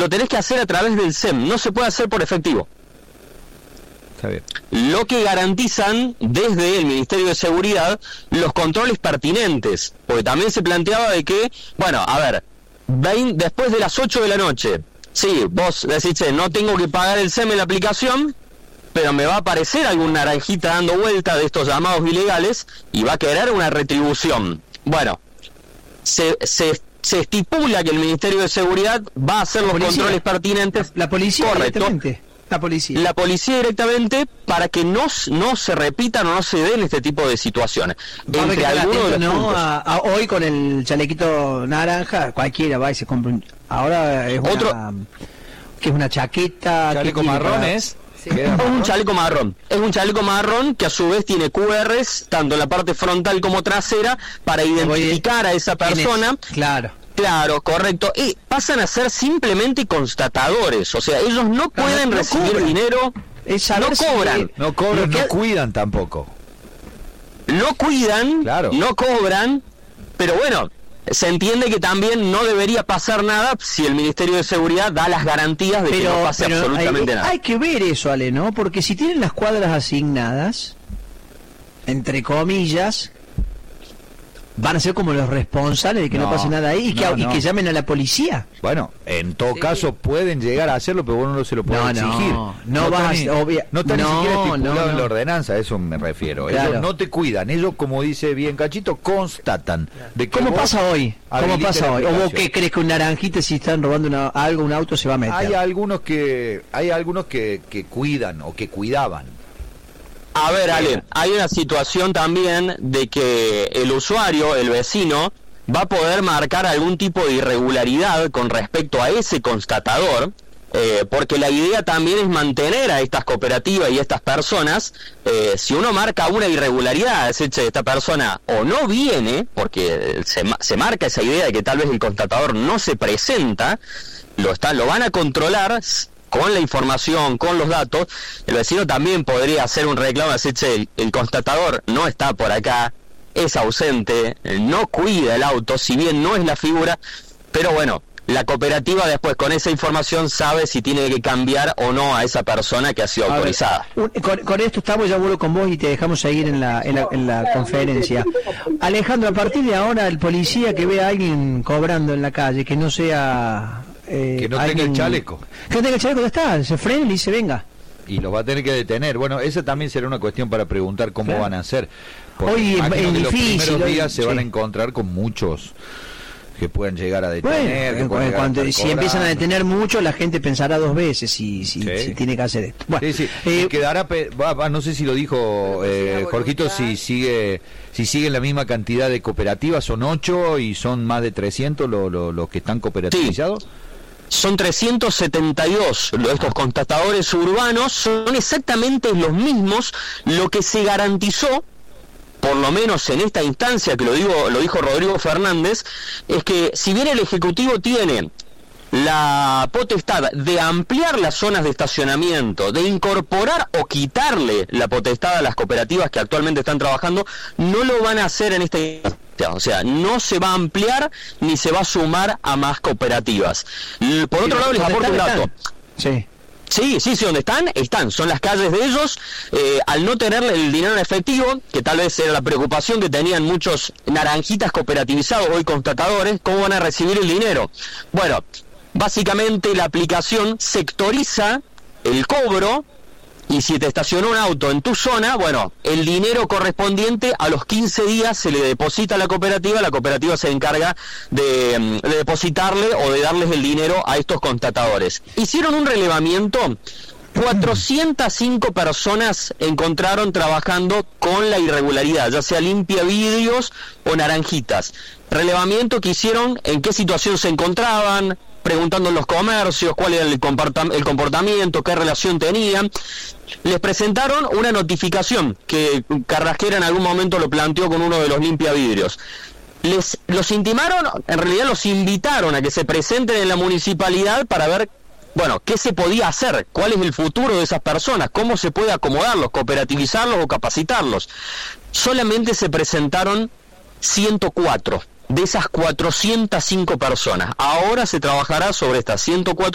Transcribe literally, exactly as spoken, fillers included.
lo tenés que hacer a través del S E M, no se puede hacer por efectivo. Está bien. Lo que garantizan desde el Ministerio de Seguridad los controles pertinentes, porque también se planteaba de que, bueno, a ver, veinte, después de las ocho de la noche, sí, vos decís, che, no tengo que pagar el S E M en la aplicación, pero me va a aparecer algún naranjita dando vuelta de estos llamados ilegales y va a querer una retribución. Bueno, se, se, se estipula que el Ministerio de Seguridad va a hacer los policía. controles pertinentes. La, la policía correcto. directamente. La policía. La policía directamente para que no, no se repitan o no se den este tipo de situaciones. Va Entre a algunos de los no, puntos. a, a hoy con el chalequito naranja, cualquiera va y se compra un... Ahora es Otro... una... que es una chaqueta... Chaleco marrón es... Sí. Es un chaleco marrón, es un chaleco marrón que a su vez tiene Q Rs, tanto en la parte frontal como trasera, para identificar a esa persona. Claro. Claro, correcto. Y pasan a ser simplemente constatadores, o sea, ellos no pueden no recibir cobran. dinero, Es no saber si- cobran, No cobran, Lo que- no cuidan tampoco. no cuidan, Claro. no cobran, pero bueno, se entiende que también no debería pasar nada si el Ministerio de Seguridad da las garantías de que Pero, no pase pero absolutamente hay, nada. hay que ver eso, Ale, ¿no? Porque si tienen las cuadras asignadas, entre comillas, van a ser como los responsables de que no, No, pase nada ahí y que, no, y no. que llamen a la policía. Bueno, en todo Sí. caso pueden llegar a hacerlo, pero vos no se lo podés No, exigir. no, no vas a- está ni, obvia- no está ni no, siquiera estipulado no, en no. la ordenanza, a eso me refiero. Claro. Ellos no te cuidan, ellos, como dice bien Cachito, constatan. De que ¿Cómo vos pasa hoy? ¿Cómo habilites pasa la hoy? ¿O vos aplicación. qué crees que un naranjita, si están robando una- algo, un auto, se va a meter? Hay algunos que hay algunos que, que cuidan o que cuidaban. A ver, Ale, hay una situación también de que el usuario, el vecino, va a poder marcar algún tipo de irregularidad con respecto a ese constatador, eh, porque la idea también es mantener a estas cooperativas y a estas personas. Eh, si uno marca una irregularidad, es decir, esta persona o no viene, porque se, ma- se marca esa idea de que tal vez el constatador no se presenta, lo, está, lo van a controlar s- con la información, con los datos. El vecino también podría hacer un reclamo, decir, che, el, el constatador no está por acá, es ausente, no cuida el auto, si bien no es la figura, pero bueno, la cooperativa después con esa información sabe si tiene que cambiar o no a esa persona que ha sido A ver, autorizada. un- con, con esto estamos, ya vuelvo con vos y te dejamos seguir en la, en la, en la conferencia. Alejandro, a partir de ahora, el policía que vea a alguien cobrando en la calle, que no sea... eh, Que no tenga alguien- el chaleco. Que no tenga el chaleco, ya está, se frena y le dice, venga. Y los va a tener que detener. Bueno, esa también será una cuestión para preguntar cómo Claro. van a hacer. Porque Hoy es- imagino es que los difícil, primeros hoy- días se sí. van a encontrar con muchos que pueden llegar a Bueno, detener. que en- pueden llegar a cuando, estar si empiezan a cobrando. detener mucho, la gente pensará dos veces si, si, Sí. si tiene que hacer esto. Bueno, Sí, sí. eh, Y quedará, pe- va- va, no sé si lo dijo eh, Jorgito, si sigue si siguen la misma cantidad de cooperativas, son ocho y son más de trescientos los lo, los que están cooperativizados. Son trescientos setenta y dos lo- estos constatadores urbanos, son exactamente los mismos. Lo que se garantizó, por lo menos en esta instancia, que lo digo, lo dijo Rodrigo Fernández, es que si bien el Ejecutivo tiene la potestad de ampliar las zonas de estacionamiento, de incorporar o quitarle la potestad a las cooperativas que actualmente están trabajando, no lo van a hacer en esta instancia. O sea, no se va a ampliar ni se va a sumar a más cooperativas. L- Por otro lado, les ¿dónde aporto un están? dato. Están. Sí. Sí, sí, sí, donde están, están, son las calles de ellos. Eh, al no tener el dinero en efectivo, que tal vez era la preocupación que tenían muchos naranjitas cooperativizados, hoy constatadores, ¿cómo van a recibir el dinero? Bueno, básicamente la aplicación sectoriza el cobro, y si te estacionó un auto en tu zona, bueno, el dinero correspondiente a los quince días se le deposita a la cooperativa, la cooperativa se encarga de, mm, de depositarle o de darles el dinero a estos constatadores. Hicieron un relevamiento, cuatrocientas cinco personas encontraron trabajando con la irregularidad, ya sea limpia vidrios o naranjitas. Relevamiento que hicieron, en qué situación se encontraban, preguntando en los comercios cuál era el comportam- el comportamiento, qué relación tenían. Les presentaron una notificación que Carrasquera en algún momento lo planteó con uno de los limpiavidrios. Les los intimaron, en realidad los invitaron a que se presenten en la municipalidad para ver, bueno, qué se podía hacer, cuál es el futuro de esas personas, cómo se puede acomodarlos, cooperativizarlos o capacitarlos. Solamente se presentaron ciento cuatro de esas cuatrocientas cinco personas. Ahora se trabajará sobre estas ciento cuatro